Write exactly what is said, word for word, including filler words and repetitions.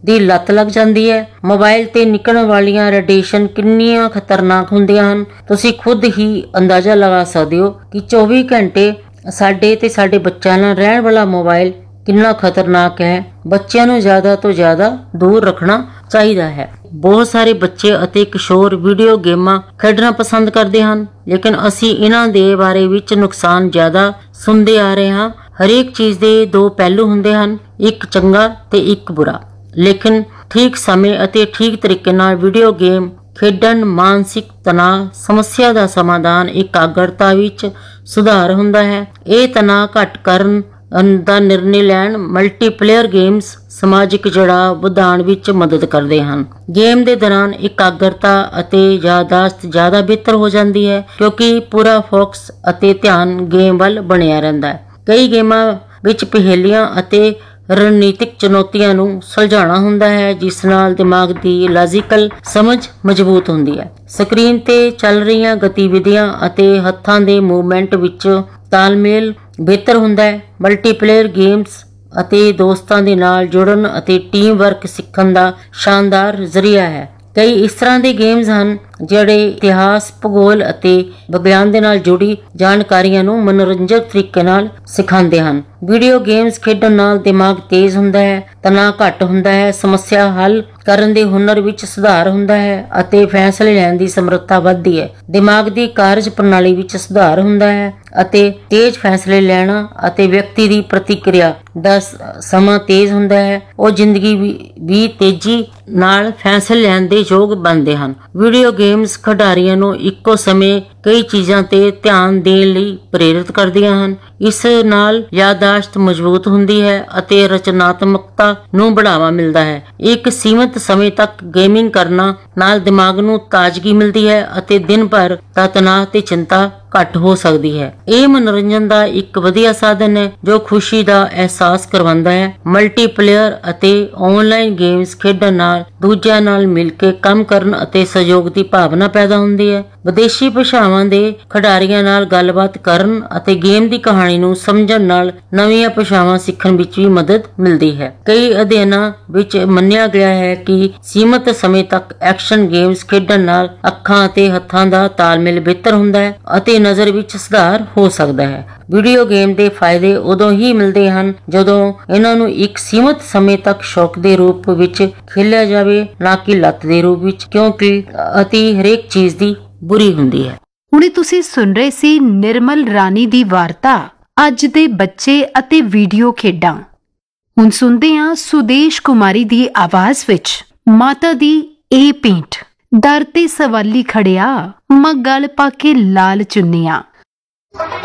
ਦੀ ਲੱਤ ਲੱਗ ਜਾਂਦੀ ਹੈ। ਮੋਬਾਈਲ ਤੇ ਨਿਕਲਣ ਵਾਲੀਆਂ ਰੇਡੀਏਸ਼ਨ ਕਿੰਨੀਆਂ ਖਤਰਨਾਕ ਹੁੰਦੀਆਂ ਹਨ, ਤੁਸੀਂ ਖੁਦ ਹੀ ਅੰਦਾਜ਼ਾ ਲਗਾ ਸਕਦੇ ਹੋ ਕਿ ਚੌਵੀ ਘੰਟੇ ਸਾਡੇ ਤੇ ਸਾਡੇ ਬੱਚਿਆਂ ਨਾਲ ਰਹਿਣ ਵਾਲਾ ਮੋਬਾਈਲ ਕਿੰਨਾ ਖਤਰਨਾਕ ਹੈ। ਬੱਚਿਆਂ ਨੂੰ ਜ਼ਿਆਦਾ ਤੋਂ ਜ਼ਿਆਦਾ ਦੂਰ ਰੱਖਣਾ ਚਾਹੀਦਾ ਹੈ। ਬਹੁਤ ਸਾਰੇ ਬੱਚੇ ਅਤੇ ਕਿਸ਼ੋਰ ਵੀਡੀਓ ਗੇਮਾਂ ਖੇਡਣਾ ਪਸੰਦ ਕਰਦੇ ਹਨ, ਲੇਕਿਨ ਅਸੀਂ ਇਹਨਾਂ ਦੇ ਬਾਰੇ ਵਿੱਚ ਨੁਕਸਾਨ ਜ਼ਿਆਦਾ ਸੁਣਦੇ ਆ ਰਹੇ ਹਾਂ। ਹਰੇਕ ਚੀਜ਼ ਦੇ ਦੋ ਪਹਿਲੂ ਹੁੰਦੇ ਹਨ, ਇੱਕ ਚੰਗਾ ਤੇ ਇੱਕ ਬੁਰਾ। ਲੇਕਿਨ ਠੀਕ ਸਮੇਂ ਅਤੇ ਠੀਕ ਤਰੀਕੇ ਨਾਲ ਵੀਡੀਓ ਗੇਮ ਖੇਡਣ ਮਾਨਸਿਕ ਤਣਾਅ ਸਮੱਸਿਆ ਦਾ ਸਮਾਧਾਨ, ਇਕਾਗਰਤਾ ਵਿੱਚ ਸੁਧਾਰ ਹੁੰਦਾ ਹੈ। ਇਹ ਤਣਾਅ ਘੱਟ ਕਰਨ ਦਾ ਨਿਰਣੇ ਲੈਣ ਮਲਟੀਪਲੇਅਰ ਗੇਮਸ ਸਮਾਜਿਕ ਜੜਾਅ ਵਧਾਉਣ ਵਿੱਚ ਮਦਦ ਕਰਦੇ ਹਨ। ਗੇਮ ਦੇ ਦੌਰਾਨ ਇਕਾਗਰਤਾ ਅਤੇ ਯਾਦਾਸ਼ਤ ਜ਼ਿਆਦਾ ਬਿਹਤਰ ਹੋ ਜਾਂਦੀ ਹੈ, ਕਿਉਂਕਿ ਪੂਰਾ ਫੋਕਸ ਅਤੇ ਧਿਆਨ ਗੇਮ ਵੱਲ ਬਣਿਆ ਰਹਿੰਦਾ ਹੈ। ਕਈ ਗੇਮਾਂ ਵਿੱਚ ਪਹੇਲੀਆਂ ਅਤੇ ਰਣਨੀਤਿਕ ਚੁਣੌਤੀਆਂ ਨੂੰ ਸੁਲਝਾਉਣਾ ਹੁੰਦਾ ਹੈ, ਜਿਸ ਨਾਲ ਦਿਮਾਗ ਦੀ ਲਾਜੀਕਲ ਸਮਝ ਮਜ਼ਬੂਤ ਹੁੰਦੀ ਹੈ। ਸਕਰੀਨ ਤੇ ਚੱਲ ਰਹੀਆਂ ਗਤੀਵਿਧੀਆਂ ਅਤੇ ਹੱਥਾਂ ਦੇ ਮੂਵਮੈਂਟ ਵਿੱਚ ਤਾਲਮੇਲ ਬਿਹਤਰ ਹੁੰਦਾ ਹੈ। ਮਲਟੀਪਲੇਅਰ ਗੇਮਸ ਅਤੇ ਦੋਸਤਾਂ ਦੇ ਨਾਲ ਜੁੜਨ ਅਤੇ ਟੀਮ ਵਰਕ ਸਿੱਖਣ ਦਾ ਸ਼ਾਨਦਾਰ ਜ਼ਰੀਆ ਹੈ। ਕਈ ਇਸ ਤਰ੍ਹਾਂ ਦੇ ਗੇਮਸ ਹਨ ਜਿਹੜੇ ਇਤਿਹਾਸ, ਭੂਗੋਲ ਅਤੇ ਵਿਗਿਆਨ ਦੇ ਨਾਲ ਜੁੜੀ ਜਾਣਕਾਰੀਆਂ ਨੂੰ ਮਨੋਰੰਜਕ ਤਰੀਕੇ ਨਾਲ ਸਿਖਾਉਂਦੇ ਹਨ। ਵੀਡੀਓ ਗੇਮਸ ਖੇਡਣ ਨਾਲ ਦਿਮਾਗ ਤੇਜ਼ ਹੁੰਦਾ ਹੈ, ਤਣਾਅ ਘੱਟ ਹੁੰਦਾ ਹੈ, ਸਮੱਸਿਆ ਹੱਲ ਕਰਨ ਦੇ ਹੁਨਰ ਵਿੱਚ ਸੁਧਾਰ ਹੁੰਦਾ ਹੈ ਅਤੇ ਫੈਸਲੇ ਲੈਣ ਦੀ ਸਮਰੱਥਾ ਵੱਧਦੀ ਹੈ। ਦਿਮਾਗ ਦੀ ਕਾਰਜ ਪ੍ਰਣਾਲੀ ਵਿੱਚ ਸੁਧਾਰ ਹੁੰਦਾ ਹੈ ਅਤੇ ਤੇਜ਼ ਫੈਸਲੇ ਲੈਣਾ ਅਤੇ ਵਿਅਕਤੀ ਦੀ ਪ੍ਰਤੀਕਿਰਿਆ ਦਾ ਸਮਾਂ ਤੇਜ਼ ਹੁੰਦਾ ਹੈ। ਉਹ ਜ਼ਿੰਦਗੀ ਵੀ ਤੇਜ਼ੀ ਨਾਲ ਫੈਸਲੇ ਲੈਣ ਦੇ ਯੋਗ ਬਣਦੇ ਹਨ। ਵੀਡੀਓ ਗੇਮਸ ਖਿਡਾਰੀਆਂ ਨੂੰ ਇੱਕੋ ਸਮੇਂ ਕਈ ਚੀਜ਼ਾਂ ਤੇ ਧਿਆਨ ਦੇਣ ਲਈ ਪ੍ਰੇਰਿਤ ਕਰਦੀਆਂ ਹਨ। ਇਸ ਨਾਲ ਯਾਦਾਸ਼ਤ ਮਜ਼ਬੂਤ ਹੁੰਦੀ ਹੈ ਅਤੇ ਰਚਨਾਤਮਕਤਾ ਨੂੰ ਬੜਾਵਾ ਮਿਲਦਾ ਹੈ। ਇੱਕ ਸੀਮਿਤ ਸਮੇਂ ਤੱਕ ਗੇਮਿੰਗ ਕਰਨ ਨਾਲ ਦਿਮਾਗ ਨੂੰ ਤਾਜ਼ਗੀ ਮਿਲਦੀ ਹੈ ਅਤੇ ਦਿਨ ਭਰ ਦਾ ਤਣਾਅ ਤੇ ਚਿੰਤਾ ਘੱਟ ਹੋ ਸਕਦੀ ਹੈ। ਇਹ ਮਨੋਰੰਜਨ ਦਾ ਇੱਕ ਵਧੀਆ ਸਾਧਨ ਹੈ ਜੋ ਖੁਸ਼ੀ ਦਾ ਅਹਿਸਾਸ ਕਰਵਾਉਂਦਾ ਹੈ। ਮਲਟੀਪਲੇਅਰ ਅਤੇ ਆਨਲਾਈਨ ਗੇਮਸ ਖੇਡਣ ਨਾਲ ਦੂਜਿਆਂ ਨਾਲ ਮਿਲ ਕੇ ਕੰਮ ਕਰਨ ਅਤੇ ਸਹਿਯੋਗ ਦੀ ਭਾਵਨਾ ਪੈਦਾ ਹੁੰਦੀ ਹੈ। ਵਿਦੇਸ਼ੀ ਭਾਸ਼ਾਵਾਂ ਦੇ ਖਿਡਾਰੀਆਂ ਨਾਲ ਗੱਲਬਾਤ ਕਰਨ ਅਤੇ ਗੇਮ ਦੀ ਕਹਾਣੀ ਨੂੰ ਸਮਝਣ ਨਾਲ ਨਵੀਆਂ ਭਾਸ਼ਾਵਾਂ ਸਿੱਖਣ ਵਿੱਚ ਵੀ ਮਦਦ ਮਿਲਦੀ ਹੈ। ਕਈ ਅਧਿਐਨਾਂ ਵਿੱਚ ਮੰਨਿਆ ਗਿਆ ਹੈ ਕਿ ਸੀਮਿਤ ਸਮੇਂ ਤੱਕ ਐਕਸ਼ਨ ਗੇਮਸ ਖੇਡਣ ਨਾਲ ਅੱਖਾਂ ਅਤੇ ਹੱਥਾਂ ਦਾ ਤਾਲਮੇਲ ਬਿਹਤਰ ਹੁੰਦਾ ਹੈ ਅਤੇ ਨਜ਼ਰ ਵਿੱਚ ਸੁਧਾਰ ਹੋ ਸਕਦਾ ਹੈ। ਵੀਡੀਓ ਗੇਮ ਦੇ ਫਾਇਦੇ ਉਦੋਂ ਹੀ ਮਿਲਦੇ ਹਨ ਜਦੋਂ ਇਹਨਾਂ ਨੂੰ ਇੱਕ ਸੀਮਿਤ ਸਮੇਂ ਤੱਕ ਸ਼ੌਕ ਦੇ ਰੂਪ ਵਿੱਚ ਖੇਲਿਆ ਜਾਵੇ, ਨਾ ਕਿ ਲੱਤ ਦੇ ਰੂਪ ਵਿੱਚ, ਕਿਉਂਕਿ ਅਤੀ ਹਰੇਕ ਚੀਜ਼ ਦੀ ਬੁਰੀ ਹੁੰਦੀ ਹੈ। ਹੁਣੇ ਤੁਸੀਂ ਸੁਣ ਰਹੇ ਸੀ ਨਿਰਮਲ ਰਾਣੀ ਦੀ ਵਾਰਤਾ ਅੱਜ ਦੇ ਬੱਚੇ ਅਤੇ ਵੀਡੀਓ ਖੇਡਾਂ। ਹੁਣ ਸੁਣਦੇ ਹਾਂ ਸੁਦੇਸ਼ ਕੁਮਾਰੀ ਦੀ ਆਵਾਜ਼ ਵਿੱਚ ਮਾਤਾ ਦੀ ਇਹ ਪੇਂਟ। ਦਰ ਤੇ ਸਵਾਲੀ ਖੜਿਆ, ਮਾਂ ਗਲ ਪਾ ਕੇ ਲਾਲ ਚੁੰਨੀਆਂ।